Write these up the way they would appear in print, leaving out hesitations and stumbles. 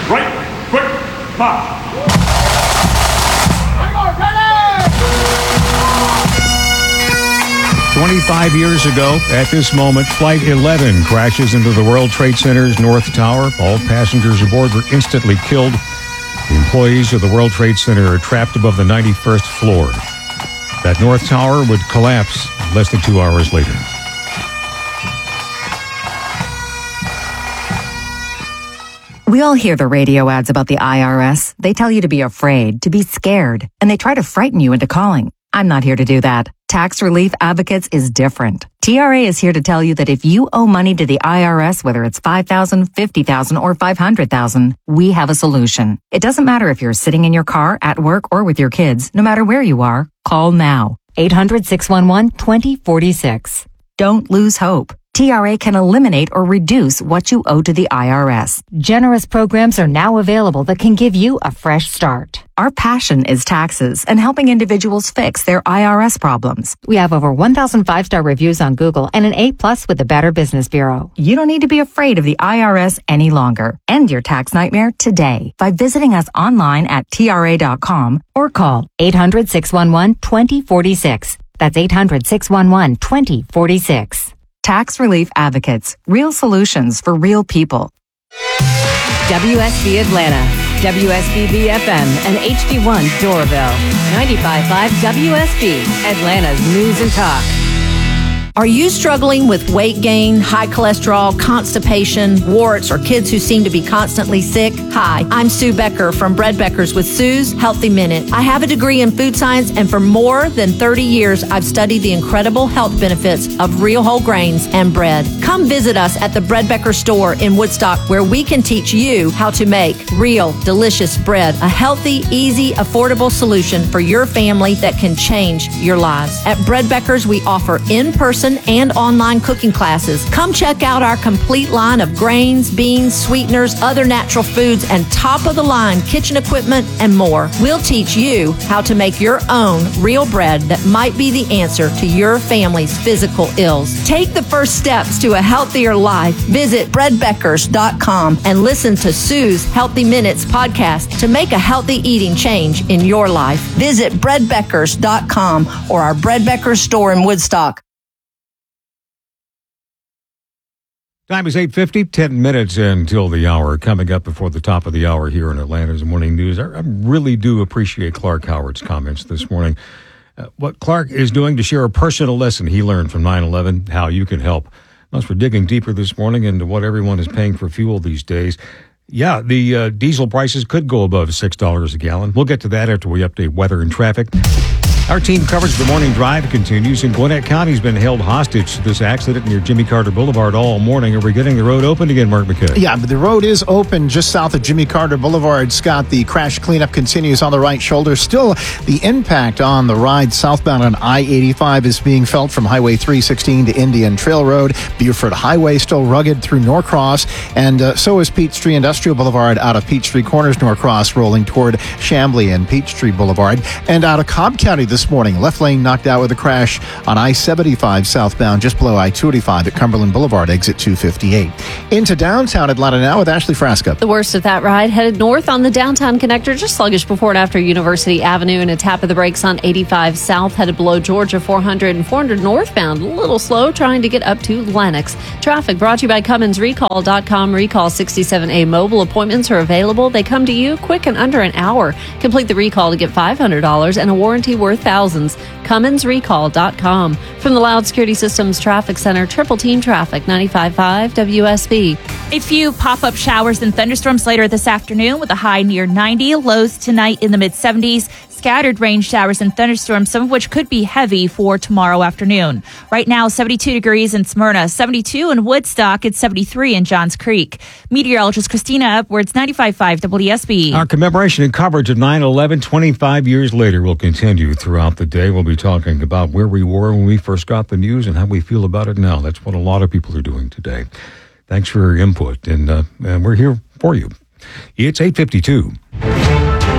Right, quick, march. 25 years ago, at this moment, Flight 11 crashes into the World Trade Center's North Tower. All passengers aboard were instantly killed. The employees of the World Trade Center are trapped above the 91st floor. That North Tower would collapse less than 2 hours later. We all hear the radio ads about the IRS. They tell you to be afraid, to be scared, and they try to frighten you into calling. I'm not here to do that. Tax Relief Advocates is different. TRA is here to tell you that if you owe money to the IRS, whether it's $5,000, $50,000, or $500,000, we have a solution. It doesn't matter if you're sitting in your car, at work, or with your kids. No matter where you are, call now. 800-611-2046. Don't lose hope. TRA can eliminate or reduce what you owe to the IRS. Generous programs are now available that can give you a fresh start. Our passion is taxes and helping individuals fix their IRS problems. We have over 1,000 5-star reviews on Google and an A+ with the Better Business Bureau. You don't need to be afraid of the IRS any longer. End your tax nightmare today by visiting us online at TRA.com or call 800-611-2046. That's 800-611-2046. Tax Relief Advocates. Real solutions for real people. WSB Atlanta, WSB FM, and HD1 Doraville. 95.5 WSB, Atlanta's News and Talk. Are you struggling with weight gain, high cholesterol, constipation, warts, or kids who seem to be constantly sick? Hi, I'm Sue Becker from Bread Beckers with Sue's Healthy Minute. I have a degree in food science, and for more than 30 years, I've studied the incredible health benefits of real whole grains and bread. Come visit us at the Bread Becker store in Woodstock, where we can teach you how to make real, delicious bread, a healthy, easy, affordable solution for your family that can change your lives. At Bread Beckers, we offer in-person and online cooking classes. Come check out our complete line of grains, beans, sweeteners, other natural foods, and top-of-the-line kitchen equipment and more. We'll teach you how to make your own real bread that might be the answer to your family's physical ills. Take the first steps to a healthier life. Visit breadbeckers.com and listen to Sue's Healthy Minutes podcast to make a healthy eating change in your life. Visit breadbeckers.com or our Bread Beckers store in Woodstock. Time is 8:50, 10 minutes until the hour. Coming up before the top of the hour here in Atlanta's Morning News. I really do appreciate Clark Howard's comments this morning. What Clark is doing to share a personal lesson he learned from 9/11, how you can help. As we're digging deeper this morning into what everyone is paying for fuel these days. Yeah, the diesel prices could go above $6 a gallon. We'll get to that after we update weather and traffic. Our team coverage of the morning drive continues, and Gwinnett County's been held hostage to this accident near Jimmy Carter Boulevard all morning. Are we getting the road open again, Mark McKay? Yeah, but the road is open just south of Jimmy Carter Boulevard. Scott, the crash cleanup continues on the right shoulder. Still, the impact on the ride southbound on I-85 is being felt from Highway 316 to Indian Trail Road. Buford Highway still rugged through Norcross, and so is Peachtree Industrial Boulevard out of Peachtree Corners, Norcross, rolling toward Chamblee and Peachtree Boulevard. And out of Cobb County this morning, left lane knocked out with a crash on I-75 southbound just below I-285 at Cumberland Boulevard, exit 258. Into downtown Atlanta now with Ashley Frasca. The worst of that ride headed north on the downtown connector, just sluggish before and after University Avenue, and a tap of the brakes on 85 south headed below Georgia 400 and 400 northbound. A little slow trying to get up to Lenox. Traffic brought to you by CummonsRecall.com. Recall 67A mobile appointments are available. They come to you quick and under an hour. Complete the recall to get $500 and a warranty worth thousands. CummonsRecall.com. From the Loud Security Systems Traffic Center, Triple Team Traffic, 95.5 WSB. A few pop-up showers and thunderstorms later this afternoon with a high near 90. Lows tonight in the mid-70s. Scattered rain showers and thunderstorms, some of which could be heavy for tomorrow afternoon. Right now, 72 degrees in Smyrna, 72 in Woodstock, it's 73 in Johns Creek. Meteorologist Christina Upwards, 95.5 WSB. Our commemoration and coverage of 9/11 25 years later will continue throughout the day. We'll be talking about where we were when we first got the news and how we feel about it now. That's what a lot of people are doing today. Thanks for your input, and we're here for you. It's 8:52.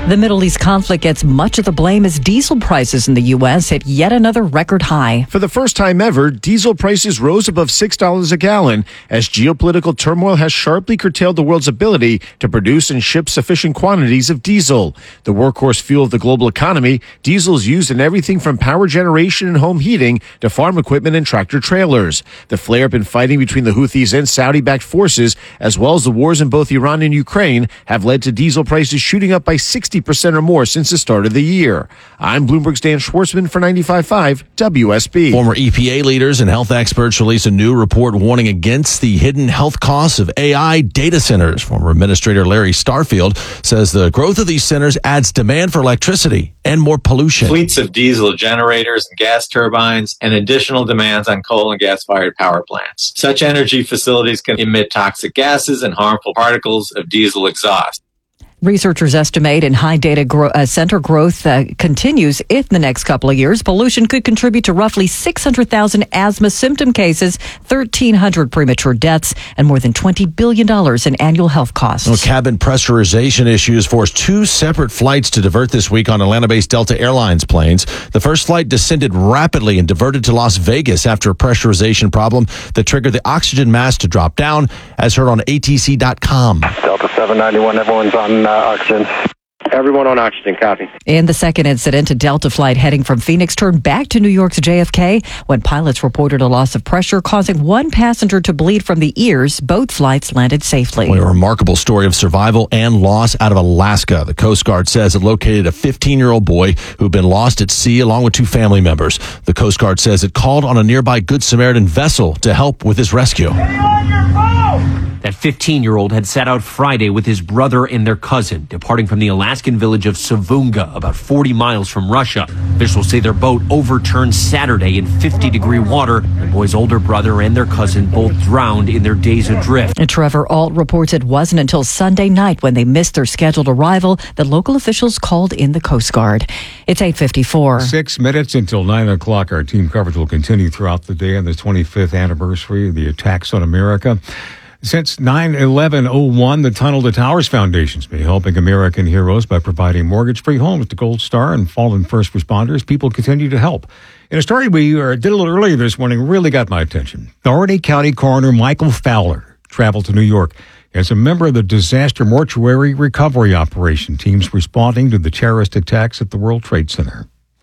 The Middle East conflict gets much of the blame as diesel prices in the U.S. hit yet another record high. For the first time ever, diesel prices rose above $6 a gallon as geopolitical turmoil has sharply curtailed the world's ability to produce and ship sufficient quantities of diesel. The workhorse fuel of the global economy, diesel is used in everything from power generation and home heating to farm equipment and tractor trailers. The flare-up in fighting between the Houthis and Saudi-backed forces, as well as the wars in both Iran and Ukraine, have led to diesel prices shooting up by 60% or more since the start of the year. I'm Bloomberg's Dan Schwartzman for 95.5 WSB. Former EPA leaders and health experts release a new report warning against the hidden health costs of AI data centers. Former Administrator Larry Starfield says the growth of these centers adds demand for electricity and more pollution. Fleets of diesel generators and gas turbines and additional demands on coal and gas-fired power plants. Such energy facilities can emit toxic gases and harmful particles of diesel exhaust. Researchers estimate in high data center growth continues in the next couple of years. Pollution could contribute to roughly 600,000 asthma symptom cases, 1,300 premature deaths, and more than $20 billion in annual health costs. Well, cabin pressurization issues forced two separate flights to divert this week on Atlanta-based Delta Airlines planes. The first flight descended rapidly and diverted to Las Vegas after a pressurization problem that triggered the oxygen mask to drop down, as heard on ATC.com. Delta 791, everyone's on oxygen. Everyone on oxygen, copy. In the second incident, a Delta flight heading from Phoenix turned back to New York's JFK when pilots reported a loss of pressure, causing one passenger to bleed from the ears. Both flights landed safely. A remarkable story of survival and loss out of Alaska. The Coast Guard says it located a 15-year-old boy who'd been lost at sea along with two family members. The Coast Guard says it called on a nearby Good Samaritan vessel to help with his rescue. That 15-year-old had set out Friday with his brother and their cousin, departing from the Alaskan village of Savunga, about 40 miles from Russia. Officials say their boat overturned Saturday in 50-degree water. The boy's older brother and their cousin both drowned in their days adrift. And Trevor Ault reports it wasn't until Sunday night, when they missed their scheduled arrival, that local officials called in the Coast Guard. It's 8:54. 6 minutes until 9 o'clock. Our team coverage will continue throughout the day on the 25th anniversary of the attacks on America. Since 9/11/01, the Tunnel to Towers Foundation's been helping American heroes by providing mortgage-free homes to Gold Star and fallen first responders. People continue to help. In a story we did a little earlier this morning, really got my attention. Dougherty County Coroner Michael Fowler traveled to New York as a member of the Disaster Mortuary Recovery Operation teams responding to the terrorist attacks at the World Trade Center.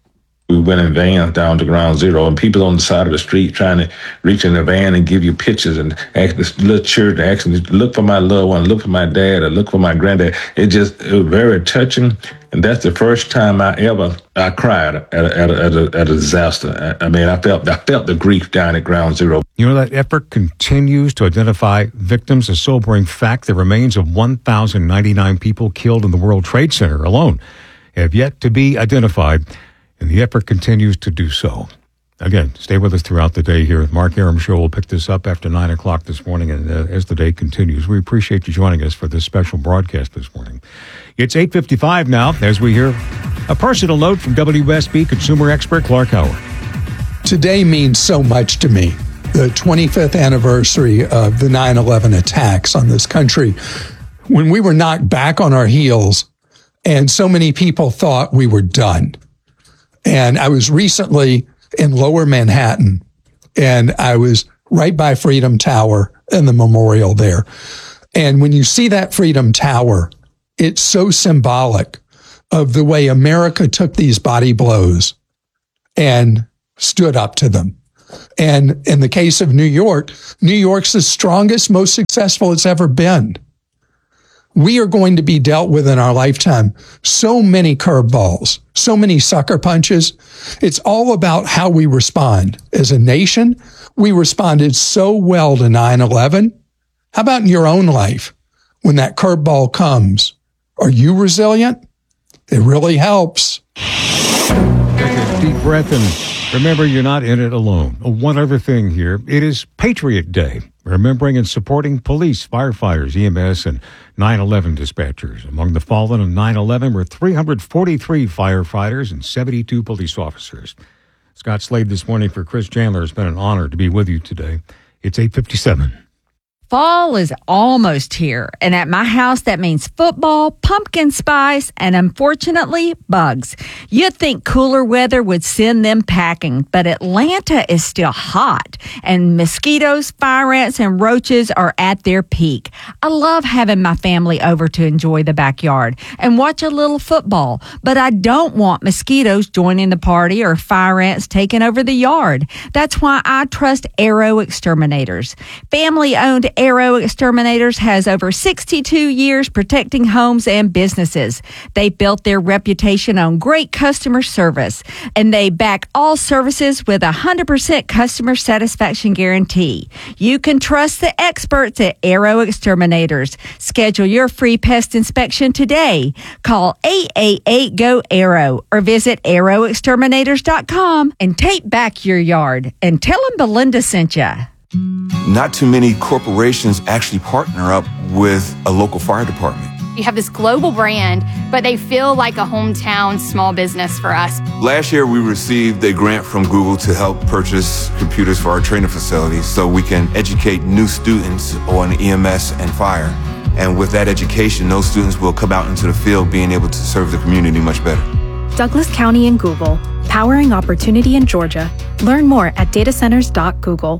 We went in vans down to ground zero, and people on the side of the street trying to reach in the van and give you pictures and ask this little children asking, look for my loved one, look for my dad, or look for my granddad. It was very touching, and that's the first time I cried at a disaster. I mean, I felt the grief down at ground zero. You know, that effort continues to identify victims. A sobering fact: the remains of 1,099 people killed in the World Trade Center alone have yet to be identified. And the effort continues to do so. Again, stay with us throughout the day here. Mark Aram Show will pick this up after 9 o'clock this morning. And as the day continues, we appreciate you joining us for this special broadcast this morning. It's 8:55 now as we hear a personal note from WSB consumer expert Clark Howard. Today means so much to me. The 25th anniversary of the 9/11 attacks on this country, when we were knocked back on our heels and so many people thought we were done. And I was recently in Lower Manhattan, and I was right by Freedom Tower and the memorial there. And when you see that Freedom Tower, it's so symbolic of the way America took these body blows and stood up to them. And in the case of New York, New York's the strongest, most successful it's ever been. We are going to be dealt with in our lifetime so many curveballs, so many sucker punches. It's all about how we respond. As a nation, we responded so well to 9/11. How about in your own life? When that curveball comes, are you resilient? It really helps. Take a deep breath and remember you're not in it alone. One other thing here. It is Patriot Day. Remembering and supporting police, firefighters, EMS, and 9/11 dispatchers. Among the fallen of 9/11 were 343 firefighters and 72 police officers. Scott Slade this morning for Chris Chandler. It's been an honor to be with you today. It's 8:57. Fall is almost here, and at my house, that means football, pumpkin spice, and unfortunately, bugs. You'd think cooler weather would send them packing, but Atlanta is still hot, and mosquitoes, fire ants, and roaches are at their peak. I love having my family over to enjoy the backyard and watch a little football, but I don't want mosquitoes joining the party or fire ants taking over the yard. That's why I trust Arrow Exterminators. Family-owned Arrow Exterminators has over 62 years protecting homes and businesses. They built their reputation on great customer service, and they back all services with a 100% customer satisfaction guarantee. You can trust the experts at Arrow Exterminators. Schedule your free pest inspection today. Call 888-GO-ARROW or visit arrowexterminators.com and take back your yard. And tell them Belinda sent you. Not too many corporations actually partner up with a local fire department. You have this global brand, but they feel like a hometown small business for us. Last year, we received a grant from Google to help purchase computers for our training facilities so we can educate new students on EMS and fire. And with that education, those students will come out into the field being able to serve the community much better. Douglas County and Google, powering opportunity in Georgia. Learn more at datacenters.google.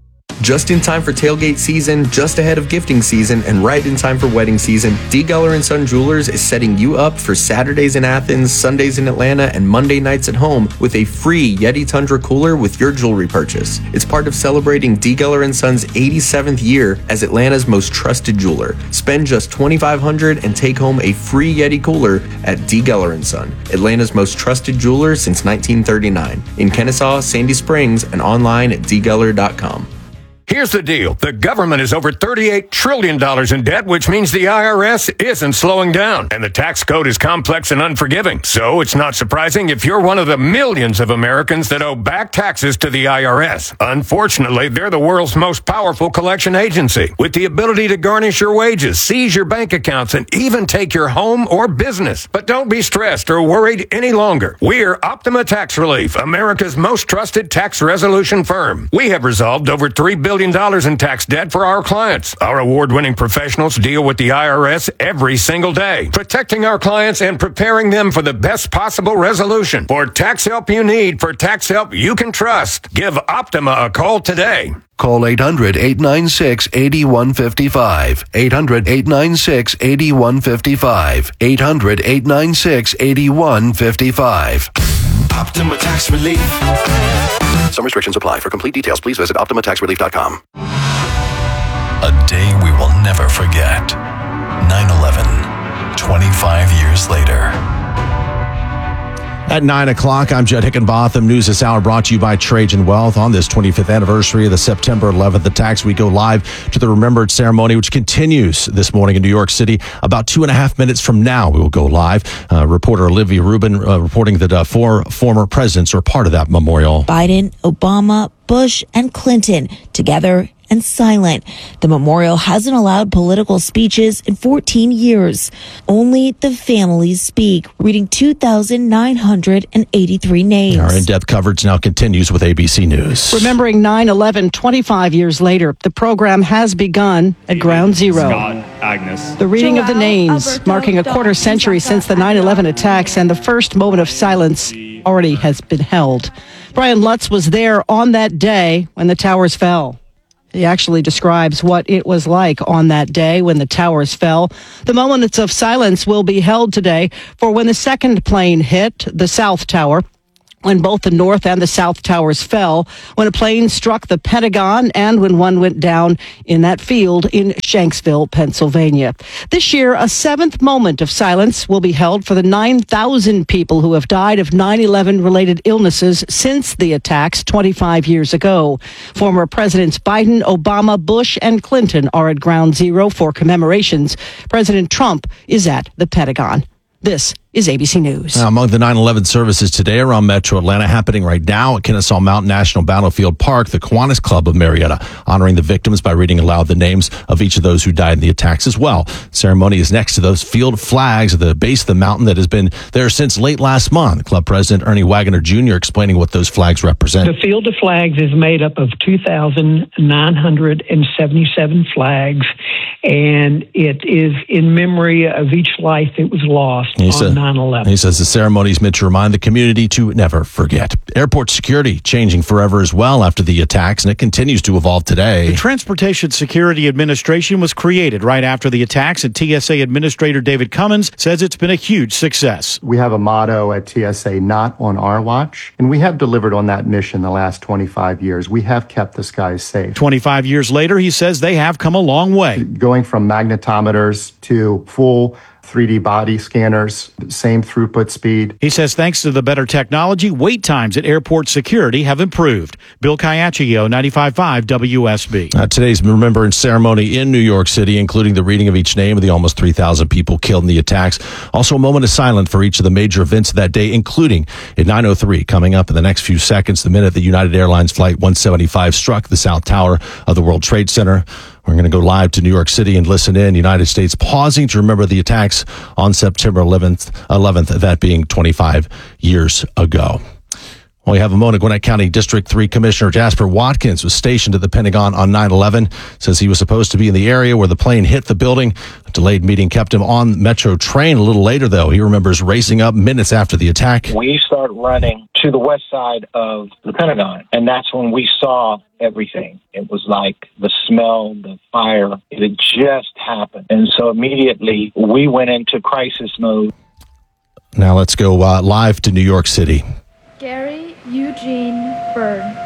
Just in time for tailgate season, just ahead of gifting season, and right in time for wedding season, D. Geller & Son Jewelers is setting you up for Saturdays in Athens, Sundays in Atlanta, and Monday nights at home with a free Yeti Tundra cooler with your jewelry purchase. It's part of celebrating D. Geller & Son's 87th year as Atlanta's most trusted jeweler. Spend just $2,500 and take home a free Yeti cooler at D. Geller & Son, Atlanta's most trusted jeweler since 1939. In Kennesaw, Sandy Springs, and online at dgeller.com. Here's the deal. The government is over $38 trillion in debt, which means the IRS isn't slowing down. And the tax code is complex and unforgiving. So it's not surprising if you're one of the millions of Americans that owe back taxes to the IRS. Unfortunately, they're the world's most powerful collection agency, with the ability to garnish your wages, seize your bank accounts, and even take your home or business. But don't be stressed or worried any longer. We're Optima Tax Relief, America's most trusted tax resolution firm. We have resolved over $3 billion in tax debt for our clients. Our award-winning professionals deal with the IRS every single day, protecting our clients and preparing them for the best possible resolution. For tax help you need, for tax help you can trust, give Optima a call today. Call 800-896-8155. 800-896-8155. 800-896-8155. Optima Tax Relief. Some restrictions apply. For complete details, please visit OptimaTaxRelief.com. A day we will never forget. 9/11. 25 years later. At 9 o'clock, I'm Judd Hickenbotham. News this hour brought to you by Trajan Wealth. On this 25th anniversary of the September 11th attacks, we go live to the Remembered Ceremony, which continues this morning in New York City. About 2.5 minutes from now, we will go live. Reporter Olivia Rubin reporting that 4 former presidents are part of that memorial. Biden, Obama, Bush, and Clinton together and silent. The memorial hasn't allowed political speeches in 14 years. Only the families speak, reading 2,983 names. Our in-depth coverage now continues with ABC News. Remembering 9/11 25 years later, the program has begun at Ground Zero. Scott, Agnes. The reading of the names, marking a quarter century since the 9/11 attacks, and the first moment of silence already has been held. Brian Lutz was there on that day when the towers fell. He actually describes what it was like on that day when the towers fell. The moments of silence will be held today for when the second plane hit the South Tower, when both the North and the South Towers fell, when a plane struck the Pentagon, and when one went down in that field in Shanksville, Pennsylvania. This year, a 7th moment of silence will be held for the 9,000 people who have died of 9/11-related illnesses since the attacks 25 years ago. Former Presidents Biden, Obama, Bush, and Clinton are at Ground Zero for commemorations. President Trump is at the Pentagon. This is ABC News. Now, among the 9/11 services today around Metro Atlanta, happening right now at Kennesaw Mountain National Battlefield Park, the Kiwanis Club of Marietta, honoring the victims by reading aloud the names of each of those who died in the attacks as well. Ceremony is next to those field flags at the base of the mountain that has been there since late last month. Club President Ernie Wagoner Jr. explaining what those flags represent. The Field of Flags is made up of 2,977 flags, and it is in memory of each life that was lost on 9/11. He says the ceremony is meant to remind the community to never forget. Airport security changing forever as well after the attacks, and it continues to evolve today. The Transportation Security Administration was created right after the attacks, and TSA Administrator David Cummins says it's been a huge success. We have a motto at TSA, not on our watch, and we have delivered on that mission the last 25 years. We have kept the skies safe. 25 years later, he says they have come a long way. Going from magnetometers to full 3D body scanners, same throughput speed. He says thanks to the better technology, wait times at airport security have improved. Bill Caiaccio, 95.5 WSB. Today's remembrance ceremony in New York City, including the reading of each name of the almost 3,000 people killed in the attacks. Also, a moment of silence for each of the major events of that day, including at 9:03, coming up in the next few seconds, the minute that United Airlines Flight 175 struck the South Tower of the World Trade Center. We're going to go live to New York City and listen in. United States pausing to remember the attacks on September 11th, that being 25 years ago. Well, we have a moment. Gwinnett County District 3 Commissioner Jasper Watkins was stationed at the Pentagon on 9/11. Says he was supposed to be in the area where the plane hit the building. A delayed meeting kept him on Metro train a little later, though. He remembers racing up minutes after the attack. We started running to the west side of the Pentagon, and that's when we saw everything. It was like the smell, the fire. It had just happened. And so immediately we went into crisis mode. Now let's go live to New York City. Gary Eugene Byrd.